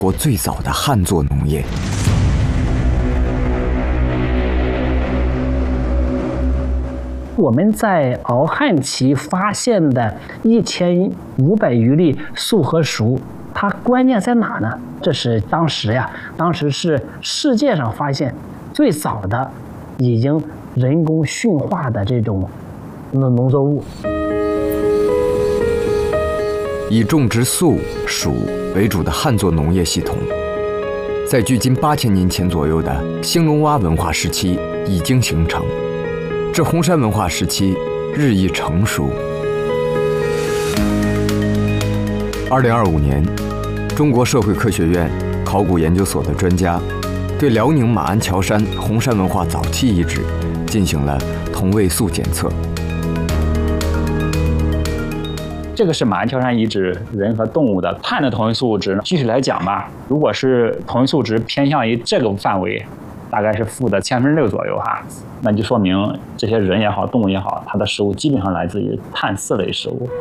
国最早的旱作农业。 我们在敖汉期发现的1500余例粟和黍，它关键在哪呢？这是当时是世界上发现最早的已经人工驯化的这种农作物。 以种植粟、黍为主的旱作农业系统，在距今8000年前左右的兴隆洼文化时期已经形成。至红山文化时期日益成熟。2025年，中国社会科学院考古研究所的专家对辽宁马鞍桥山红山文化早期遗址进行了同位素检测。 这个是马鞍桥山遗址人和动物的碳的同位素物质。具体来讲吧，如果是同位素值偏向于这个范围，大概是负的6%左右哈，那就说明这些人也好，动物也好，它的食物基本上来自于碳4类食物。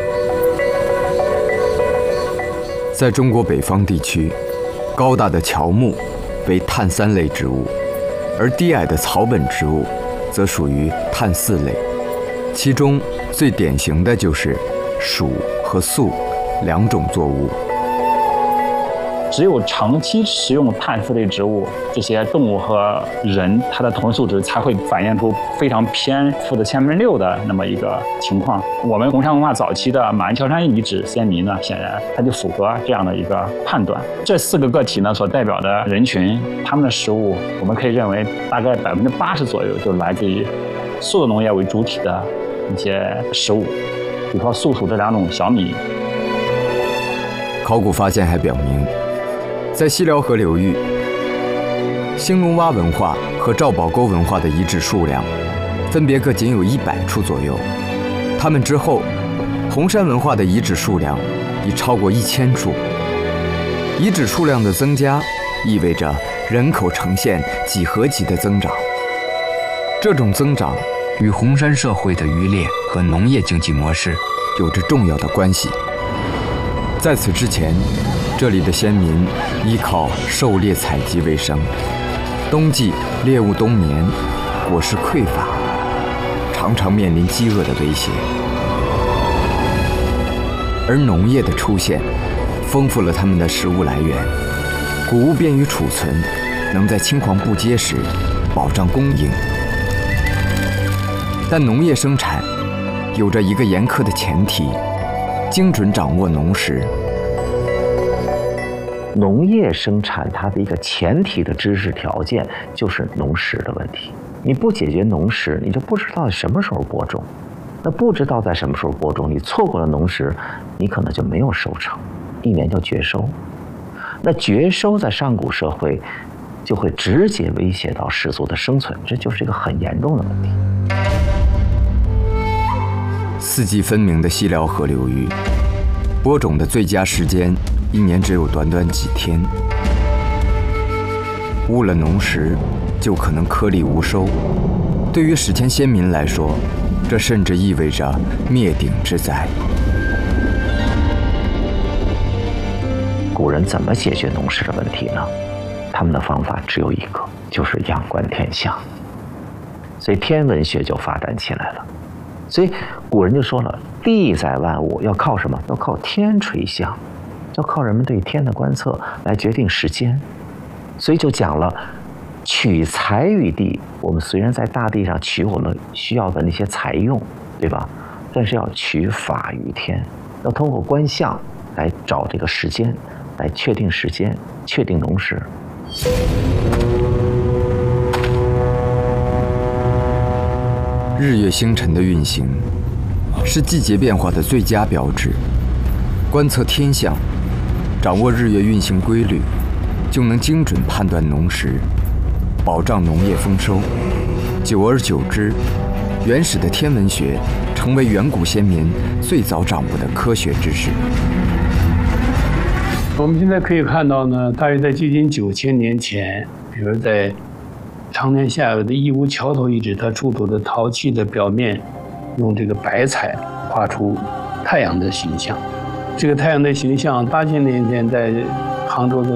在中国北方地区，高大的乔木为碳3类植物，而低矮的草本植物则属于碳4类。其中最典型的就是黍和粟2种作物。 只有长期食用碳4类植物，这些动物和人它的同位素值才会反映出非常偏负的6%的那么一个情况。我们红山文化早期的马鞍桥山遗址先民呢，显然它就符合这样的一个判断。这4个个体呢所代表的人群，他们的食物我们可以认为大概80%左右就来自于素的农业为主体的一些食物，比如说粟黍这2种小米。 考古发现还表明，在西辽河流域，兴隆洼文化和赵堡沟文化的遗址数量分别各仅有100处左右。它们之后，红山文化的遗址数量已超过1000处。遗址数量的增加，意味着人口呈现几何级的增长。这种增长与红山社会的渔猎和农业经济模式有着重要的关系。在此之前，这里的先民依靠狩猎采集为生，冬季猎物冬眠，果实匮乏，常常面临饥饿的威胁。而农业的出现，丰富了他们的食物来源，谷物便于储存，能在青黄不接时保障供应。但农业生产有着一个严苛的前提：精准掌握农时。 农业生产它的一个前提的知识条件就是农时的问题。你不解决农时，你就不知道什么时候播种。那不知道在什么时候播种，你错过了农时，你可能就没有收成，1年就绝收。那绝收在上古社会就会直接威胁到氏族的生存，这就是一个很严重的问题。 四季分明的西辽河流域，播种的最佳时间1年只有短短几天，误了农时，就可能颗粒无收。对于史前先民来说，这甚至意味着灭顶之灾。 古人怎么解决农时的问题呢？他们的方法只有一个，就是仰观天象。所以天文学就发展起来了。所以古人就说了，地载万物要靠什么？要靠天垂象，要靠人们对天的观测来决定时间。所以就讲了，取材于地。我们虽然在大地上取我们需要的那些材用，对吧？但是要取法于天，要通过观象来找这个时间，来确定时间，确定农时。 日月星辰的运行是季节变化的最佳标志。观测天象，掌握日月运行规律，就能精准判断农时，保障农业丰收。久而久之，原始的天文学成为远古先民最早掌握的科学知识。 我们现在可以看到呢，大约在距今9000年前，比如在长江下游的义乌桥头遗址，它出土的陶器的表面用这个白彩画出太阳的形象。这个太阳的形象，8000年前在杭州的